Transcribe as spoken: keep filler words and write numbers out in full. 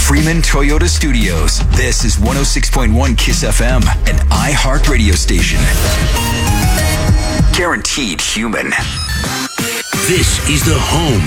Freeman Toyota Studios. This is one oh six point one Kiss F M, an iHeart radio station. Guaranteed human. This is the home